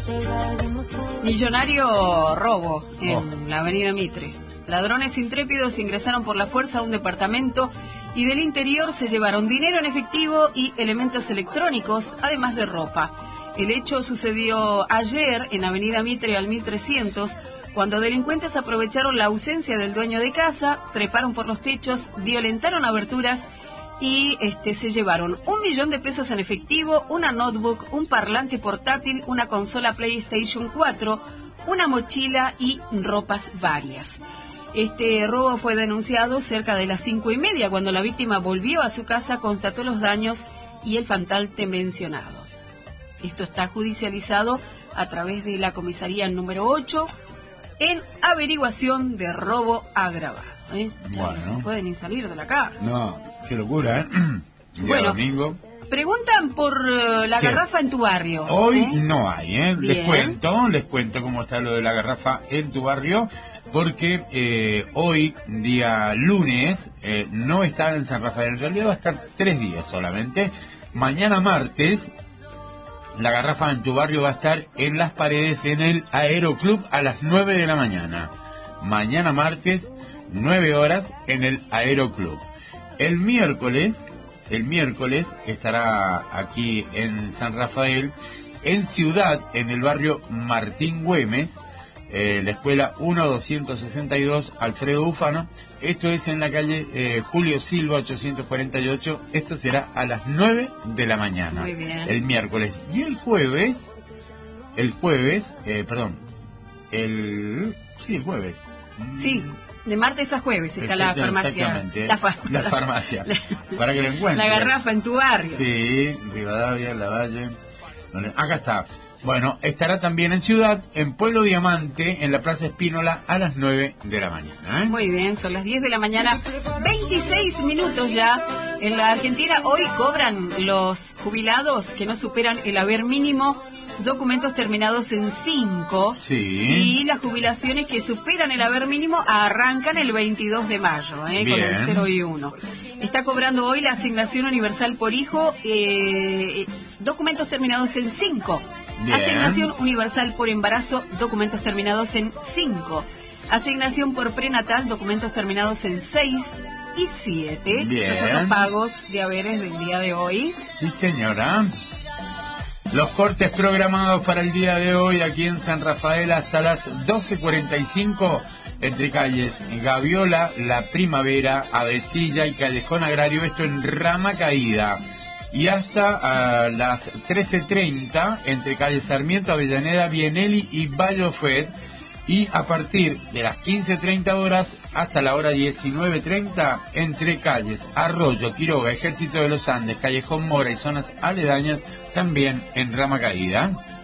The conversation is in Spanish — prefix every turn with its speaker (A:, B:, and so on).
A: Millonario robo en la avenida Mitre. Ladrones intrépidos ingresaron por la fuerza a un departamento y del interior se llevaron dinero en efectivo y elementos electrónicos, además de ropa. El hecho sucedió ayer en avenida Mitre al 1300, cuando delincuentes aprovecharon la ausencia del dueño de casa, treparon por los techos, violentaron aberturas y se llevaron 1 millón de pesos en efectivo, una notebook, un parlante portátil, una consola PlayStation 4, una mochila y ropas varias. Este robo fue denunciado cerca de las 5:30, cuando la víctima volvió a su casa, constató los daños y el faltante mencionado. Esto está judicializado a través de la comisaría número 8 en averiguación de robo agravado. Ya no se pueden ni salir de la casa.
B: No, qué locura,
A: Bueno,
B: domingo.
A: Preguntan por la garrafa en tu barrio.
B: Hoy no hay, Les
A: Bien.
B: cuento cómo está lo de la garrafa en tu barrio, porque hoy, día lunes, no está en San Rafael. En realidad va a estar 3 días solamente. Mañana martes, la garrafa en tu barrio va a estar en Las Paredes, en el Aeroclub, a las 9 de la mañana. Mañana martes, 9 horas, en el Aeroclub. El miércoles estará aquí en San Rafael, en Ciudad, en el barrio Martín Güemes, la escuela 1262 Alfredo Bufano. Esto es en la calle Julio Silva 848. Esto será a las 9 de la mañana.
A: Muy bien.
B: El miércoles. Y el jueves, el jueves.
A: Sí, de martes a jueves está la farmacia.
B: Exactamente. La farmacia. Para que lo encuentres.
A: La garrafa en tu barrio.
B: Sí, Rivadavia, Lavalle. Acá está. Bueno, estará también en Ciudad, en Pueblo Diamante, en la Plaza Espínola, a las 9 de la mañana.
A: Muy bien, son las 10 de la mañana, 26 minutos ya. En la Argentina hoy cobran los jubilados que no superan el haber mínimo, documentos terminados en 5.
B: Sí.
A: Y las jubilaciones que superan el haber mínimo arrancan el 22 de mayo, con el 0 y 1. Está cobrando hoy la asignación universal por hijo, documentos terminados en 5.
B: Bien.
A: Asignación universal por embarazo, documentos terminados en 5. Asignación por prenatal, documentos terminados en 6 y 7.
B: Bien.
A: Esos son los pagos de haberes del día de hoy.
B: Sí, señora. Los cortes programados para el día de hoy aquí en San Rafael hasta las 12:45 entre calles Gaviola, La Primavera, Avesilla y Callejón Agrario, esto en Rama Caída. Y hasta las 13:30 entre calles Sarmiento, Avellaneda, Bienelli y Vallofet. Y a partir de las 15:30 horas hasta la hora 19:30 entre calles Arroyo, Quiroga, Ejército de los Andes, Callejón Mora y zonas aledañas, también en Rama Caída.